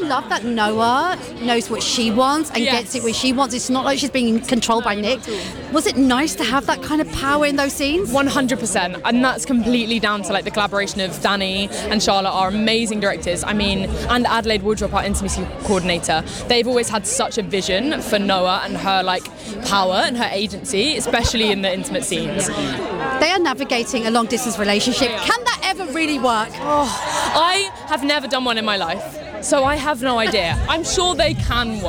love that Noah knows what she wants and gets it where she wants. It's not like she's being controlled by Nick. Was it nice to have that kind of power in those scenes? 100%, and that's completely down to like the collaboration of Danny and Charlotte, our amazing directors. I mean, and Adelaide Woodrup, our intimacy coordinator. They've always had such a vision for Noah and her like power and her agency, especially in the intimate scenes. They are navigating a long-distance relationship. Can that ever really work? I have never done one in my life, so I have no idea. I'm sure they can work.